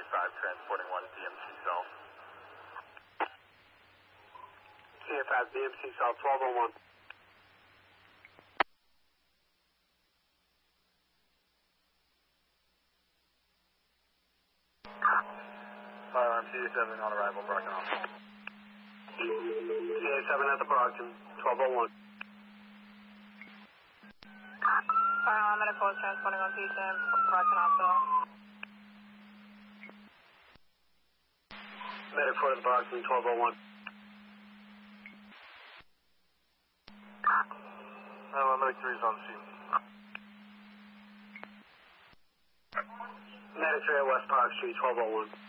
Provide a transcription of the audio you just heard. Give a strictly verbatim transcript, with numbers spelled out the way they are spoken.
five, transporting one D M C South. C F five, D M C South, twelve oh one. Fire alarm C A seven on arrival, Brockton Hospital. C A seven at the Brockton, twelve oh one. Fire alarm medical is transporting one patient from Brockton Hospital. Medic for the Brockton, twelve oh one. Uh, medic three is on the scene. Medic three at West Park Street, twelve oh one.